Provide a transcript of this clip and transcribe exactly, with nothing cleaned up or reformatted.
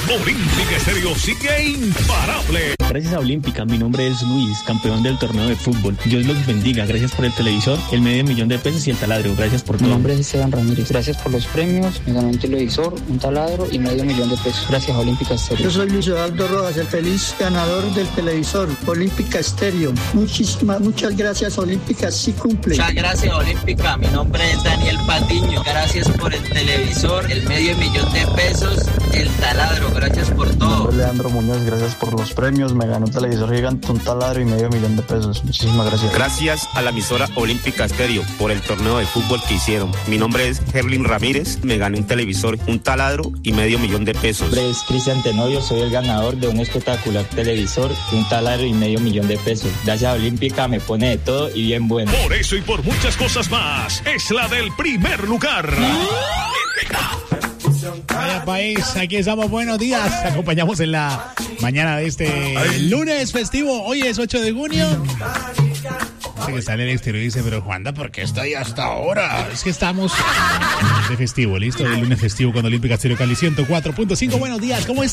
Olímpica Estéreo sigue imparable. Gracias a Olímpica, mi nombre es Luis, campeón del torneo de fútbol. Dios los bendiga. Gracias por el televisor, el medio millón de pesos y el taladro. Gracias por todo. Mi nombre es Esteban Ramírez. Gracias por los premios. Me gané un televisor, un taladro y medio millón de pesos. Gracias a Olímpica Estéreo. Yo soy Luis Eduardo Rojas, el feliz ganador del televisor Olímpica Estéreo. Muchísimas, muchas gracias, Olímpica, sí cumple. Muchas gracias, Olímpica. Mi nombre es Daniel Patiño. Gracias por el televisor, el medio millón de pesos, el taladro. Gracias por todo. Soy Leandro Muñoz, gracias por los premios. Me ganó un televisor gigante, un taladro y medio millón de pesos. Muchísimas gracias. Gracias a la emisora Olímpica Estéreo por el torneo de fútbol que hicieron. Mi nombre es Herlin Ramírez. Me gané un televisor, un taladro y medio millón de pesos. Mi nombre es Cristian Tenorio. Soy el ganador de un espectacular televisor, un taladro y medio millón de pesos. Gracias a Olímpica me pone de todo y bien bueno. Por eso y por muchas cosas más, es la del primer lugar. Vaya país, aquí estamos, buenos días. Acompañamos en la mañana de este lunes festivo. Hoy es ocho de junio. Dice que sale el exterior y dice, pero Juanda, ¿por qué está ahí hasta ahora? Es que estamos de festivo, ¿listo? El lunes festivo con Olímpica Estéreo Cali ciento cuatro punto cinco. Buenos días, ¿cómo están?